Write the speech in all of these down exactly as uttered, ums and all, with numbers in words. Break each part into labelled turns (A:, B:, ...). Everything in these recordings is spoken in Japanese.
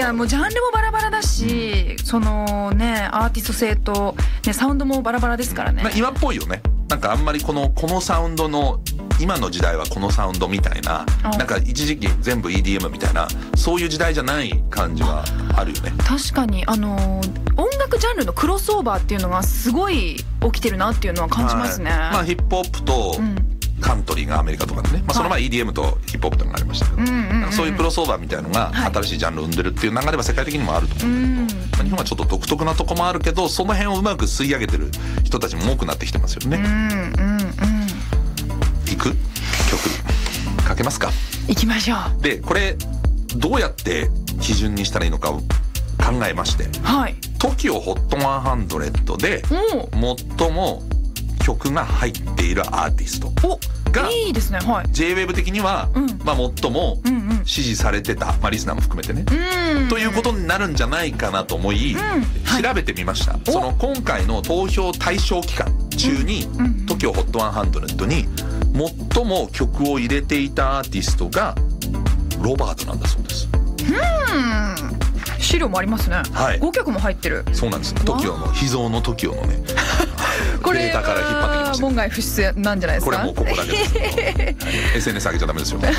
A: からもうジャンルもバラバラだし、うん、そのねアーティスト性と、ね、サウンドもバラバラですからね。
B: 今っぽいよね。なんかあんまりこのこのサウンドの今の時代はこのサウンドみたいな、なんか一時期全部 イーディーエム みたいなそういう時代じゃない感じはあるよね。
A: 確かにあの音楽ジャンルのクロスオーバーっていうのがすごい起きてるなっていうのは感じますね、
B: はい、まあヒップホップと、うんカントリーがアメリカとかでね、まあ、その前 イーディーエム とヒップホップというのがありましたけど、うんうんうん、そういうクロスオーバーみたいなのが新しいジャンルを生んでるっていう流れは世界的にもあると思うんだけど、うんまあ、日本はちょっと独特なとこもあるけどその辺をうまく吸い上げてる人たちも多くなってきてますよね、うんうんうん、いく曲かけますか。
A: いきましょう。
B: でこれどうやって基準にしたらいいのかを考えまして、はい、トキオホットひゃくで最も曲が入っているアーティストが
A: いいですね、はい、
B: ジェイウェーブ 的には、うんまあ、最も支持されてた、まあ、リスナーも含めてね、うん、ということになるんじゃないかなと思い、うんはい、調べてみました。その今回の投票対象期間中に、うん、トキオホットひゃくに最も曲を入れていたアーティストがロバートなんだそうです。
A: うん資料もありますね、はい、ごきょくも入ってる。
B: そうなんです。 トキオ の秘蔵の トキオ のねこれデータから引っ張ってきました。
A: 門外不出なんじゃないですか。
B: これもうここだけです、エスエヌエス 上げちゃダメですよ、はい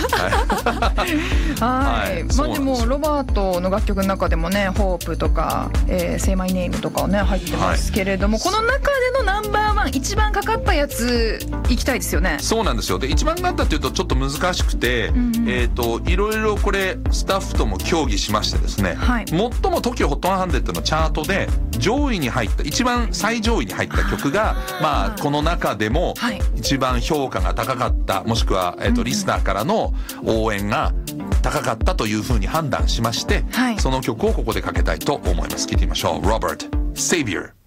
A: はい、まあ、でもロバートの楽曲の中でもねホープとか、えー、Say My Name とかね入ってますけれども、はい、この中でのナンバーワン一番かかったやついきたいですよね。
B: そうなんですよ。で一番かかったっていうとちょっと難しくて、うんうんえー、といろいろこれスタッフとも協議しましてですね、はい、最も トキオホットひゃくのチャートで上位に入った一番最上位に入った曲がまあこの中でも一番評価が高かったもしくは、えー、とリスナーからの応援が高かったというふうに判断しまして、はい、その曲をここでかけたいと思います。聴いてみましょう。 Robert Savior